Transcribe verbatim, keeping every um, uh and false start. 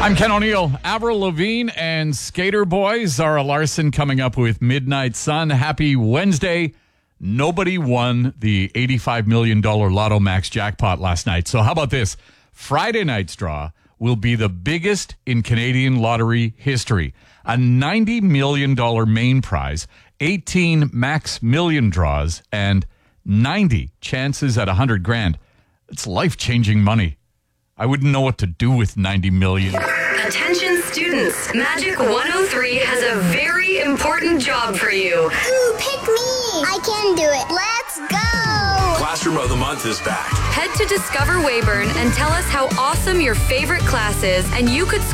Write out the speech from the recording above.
I'm Ken O'Neill. Avril Lavigne and Skater Boy, Zara Larson coming up with Midnight Sun. Happy Wednesday. Nobody won the eighty-five million dollars Lotto Max jackpot last night. So how about this? Friday night's draw will be the biggest in Canadian lottery history. A ninety million dollars main prize, eighteen max million draws, and ninety chances at one hundred grand. It's life-changing money. I wouldn't know what to do with ninety million. Attention students, Magic one oh three has a very important job for you. Ooh, pick me. I can do it. Let's go. Classroom of the Month is back. Head to Discover Weyburn and tell us how awesome your favorite class is, and you could